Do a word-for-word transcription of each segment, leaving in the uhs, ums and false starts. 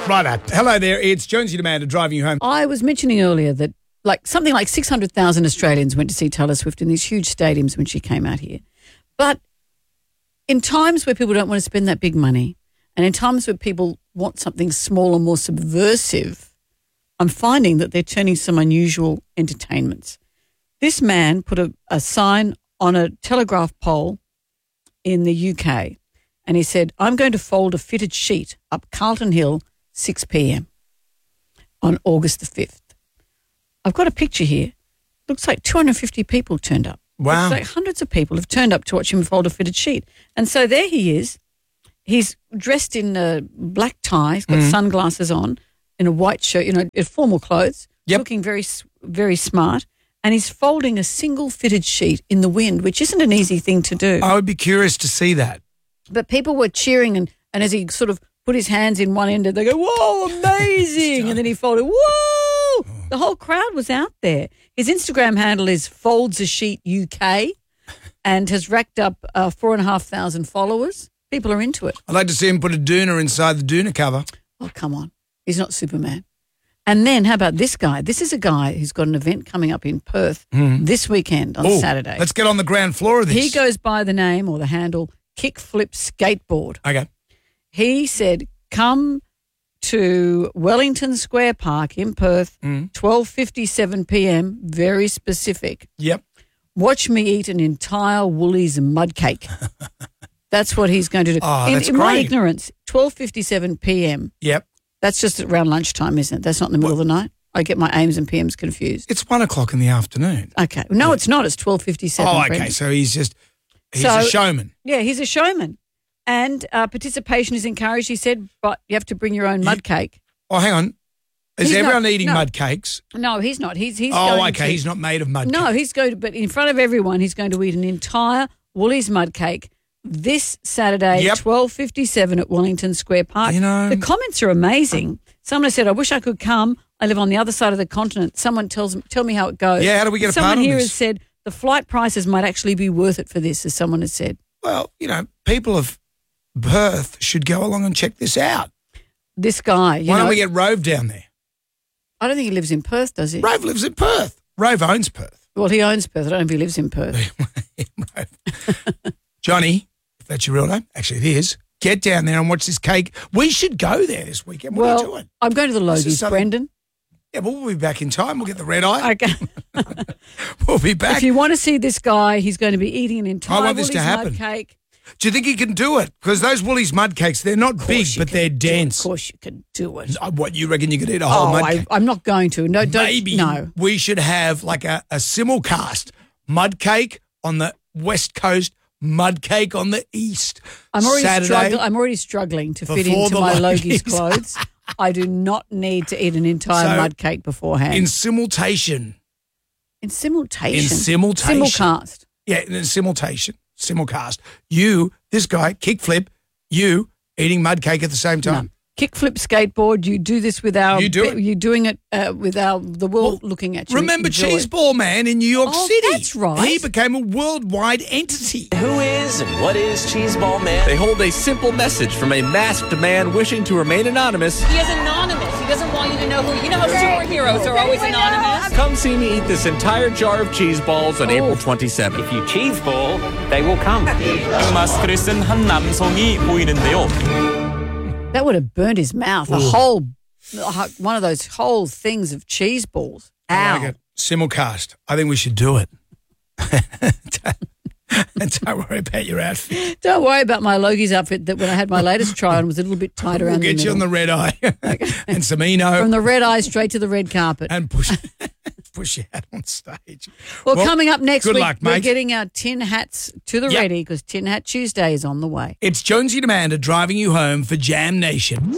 Righto. Hello there. It's Jonesy Demander driving you home. I was mentioning earlier that like something like six hundred thousand Australians went to see Taylor Swift in these huge stadiums when she came out here. But in times where people don't want to spend that big money and in times where people want something smaller, more subversive, I'm finding that they're turning some unusual entertainments. This man put a, a sign on a telegraph pole in the U K and he said, I'm going to fold a fitted sheet up Carlton Hill, six p.m. on August the fifth. I've got a picture here. Looks like two hundred fifty people turned up. Wow. Looks like hundreds of people have turned up to watch him fold a fitted sheet. And so there he is. He's dressed in a black tie. He's got mm. sunglasses on, in a white shirt, you know, in formal clothes, yep. looking very, very smart. And he's folding a single fitted sheet in the wind, which isn't an easy thing to do. I would be curious to see that. But people were cheering, and, and as he sort of put his hands in one end, they go, whoa, amazing. And then he folded, whoa. The whole crowd was out there. His Instagram handle is Folds a Sheet U K and has racked up uh, four and a half thousand followers. People are into it. I'd like to see him put a doona inside the doona cover. Oh, come on. He's not Superman. And then how about this guy? This is a guy who's got an event coming up in Perth mm. this weekend on Ooh, Saturday. Let's get on the ground floor of this. He goes by the name or the handle Kickflip Skateboard. Okay. He said, come to Wellington Square Park in Perth, mm. twelve fifty-seven p.m., very specific. Yep. Watch me eat an entire Woolies mud cake. That's what he's going to do. Oh, in, that's in great. my ignorance, twelve fifty-seven p.m. Yep. That's just around lunchtime, isn't it? That's not in the middle well, of the night. I get my A Ms and P Ms confused. It's one o'clock in the afternoon. Okay. No, yeah. It's not. It's twelve fifty-seven. Oh, okay. Brendan. So he's just, he's so, a showman. Yeah, he's a showman. And uh, participation is encouraged, he said, but you have to bring your own mud cake. Oh, hang on. Is he's everyone not, eating no. mud cakes? No, he's not. He's he's. Oh, going okay. To, he's not made of mud No, cake. he's going to, but in front of everyone, he's going to eat an entire Woolies mud cake this Saturday, yep. twelve fifty-seven at Wellington Square Park. You know, the comments are amazing. Someone said, I wish I could come. I live on the other side of the continent. Someone tells tell me how it goes. Yeah, how do we get a Someone part of here this? has said the flight prices might actually be worth it for this, as someone has said. Well, you know, people of Perth should go along and check this out. This guy. You Why know, don't we get Rove down there? I don't think he lives in Perth, does he? Rove lives in Perth. Rove owns Perth. Well, he owns Perth. I don't know if he lives in Perth. Johnny, if that's your real name, actually it is, get down there and watch this cake. We should go there this weekend. What well, are you doing? I'm going to the Logies, Brendan. Yeah, but we'll be back in time. We'll get the red eye. Okay. We'll be back. If you want to see this guy, he's going to be eating an entire I want this Woolies to happen. mud cake. Do you think he can do it? Because those Woolies mud cakes, they're not big, but they're dense. Of course you can do it. What, you reckon you could eat a whole oh, mud I, cake? I'm not going to. No, don't. Maybe no. we should have like a, a simulcast mud cake on the West Coast, mud cake on the East. I'm already, Saturday, strugg- I'm already struggling to fit before into the my Logies. Logies clothes. I do not need to eat an entire So, mud cake beforehand. In simultation. In simultation? In simultation. Simulcast. Yeah, in simultation. Simulcast. You, this guy, kickflip, you eating mud cake at the same time. No. Kickflip skateboard, you do this with our... You do it. You're doing it uh, with our the world well, looking at you. Remember Enjoy. Cheeseball Man in New York oh, City? that's right. He became a worldwide entity. Who is and what is Cheeseball Man? They hold a simple message from a masked man wishing to remain anonymous. He is anonymous. He doesn't want you to know who... You know how superheroes are always anonymous? Come see me eat this entire jar of cheese balls on oh. April twenty-seventh. If you cheeseball, they will come. 마스크를 쓴 한 남성이 보이는데요. That would have burned his mouth. Ooh. A whole, one of those whole things of cheese balls. Ow. I like it. Simulcast. I think we should do it. Don't worry about your outfit. Don't worry about my Logies outfit that when I had my latest try on was a little bit tight around we'll the get you on the red eye and some Eno. From the red eye straight to the red carpet. And push push you out on stage. Well, well coming up next good week, luck, we're mate. getting our tin hats to the yep. ready because Tin Hat Tuesday is on the way. It's Jonesy Demander driving you home for Jam Nation.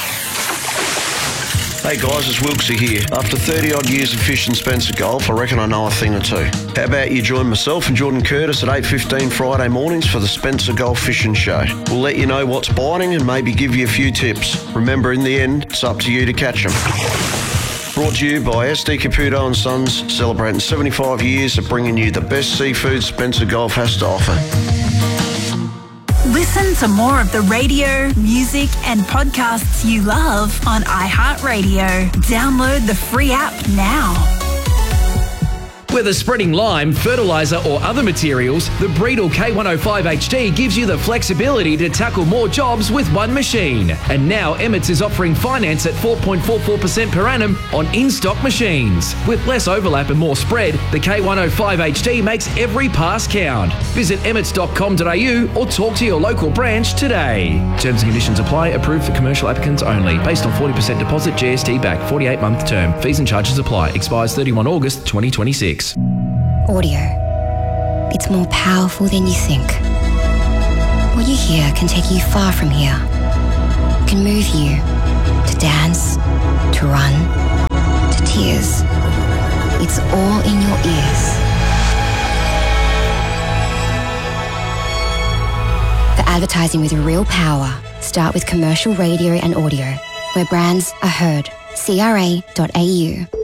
Hey guys, it's Wilksy here. After thirty odd years of fishing Spencer Golf, I reckon I know a thing or two. How about you join myself and Jordan Curtis at eight fifteen Friday mornings for the Spencer Golf Fishing Show. We'll let you know what's biting and maybe give you a few tips. Remember, in the end, it's up to you to catch them. Brought to you by S D Caputo and Sons, celebrating seventy-five years of bringing you the best seafood Spencer Golf has to offer. Listen to more of the radio, music and podcasts you love on iHeartRadio. Download the free app now. Whether spreading lime, fertiliser or other materials, the Breedle K one oh five H D gives you the flexibility to tackle more jobs with one machine. And now Emmett's is offering finance at four point four four percent per annum on in-stock machines. With less overlap and more spread, the K one oh five H D makes every pass count. Visit emmets dot com dot a u or talk to your local branch today. Terms and conditions apply. Approved for commercial applicants only. Based on forty percent deposit, G S T back, forty-eight month term. Fees and charges apply. Expires thirty-first of August twenty twenty-six. Audio. It's more powerful than you think. What you hear can take you far from here. It can move you to dance, to run, to tears. It's all in your ears. For advertising with real power, start with commercial radio and audio, where brands are heard. C R A dot A U.